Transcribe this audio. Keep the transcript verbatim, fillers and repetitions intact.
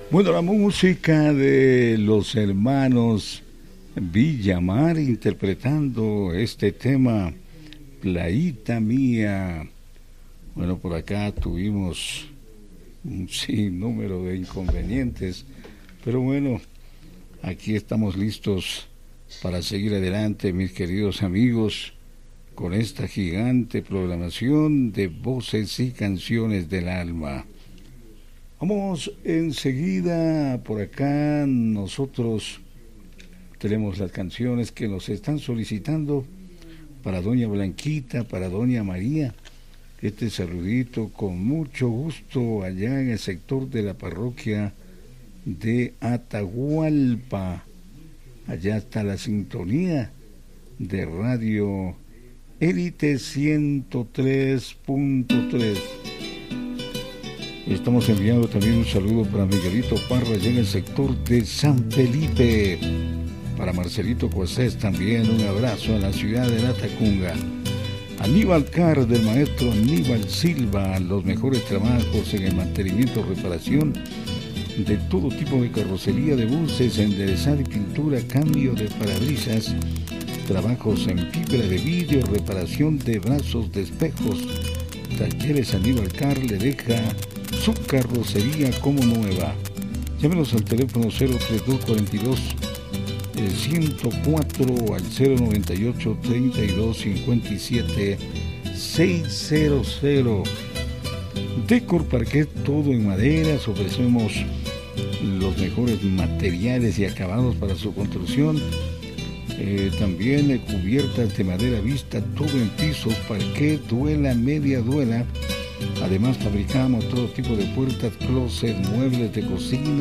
Bueno, la música de los hermanos Villamar interpretando este tema, Playita Mía. Bueno, por acá tuvimos un sinnúmero de inconvenientes, pero bueno, aquí estamos listos para seguir adelante, mis queridos amigos, con esta gigante programación de voces y canciones del alma. Vamos enseguida por acá, nosotros tenemos las canciones que nos están solicitando para doña Blanquita, para doña María. Este saludito con mucho gusto allá en el sector de la parroquia de Atahualpa. Allá está la sintonía de Radio Élite ciento tres punto tres. Estamos enviando también un saludo para Miguelito Parra allá en el sector de San Felipe. Para Marcelito Cuesés también un abrazo en la ciudad de La Tacunga. Aníbal Carr, del maestro Aníbal Silva, los mejores trabajos en el mantenimiento, reparación de todo tipo de carrocería de buses, enderezar y pintura, cambio de parabrisas, trabajos en fibra de vidrio, reparación de brazos de espejos. Talleres Aníbal Carr le deja su carrocería como nueva. Llámenos al teléfono cero treinta y dos cuarenta y dos ciento cuatro al cero noventa y ocho treinta y dos cincuenta y siete seiscientos. Decor Parquet, todo en maderas. Ofrecemos los mejores materiales y acabados para su construcción. Eh, también eh, cubiertas de madera vista, todo en pisos, parquet, duela, media duela. Además fabricamos todo tipo de puertas, closet, muebles de cocina.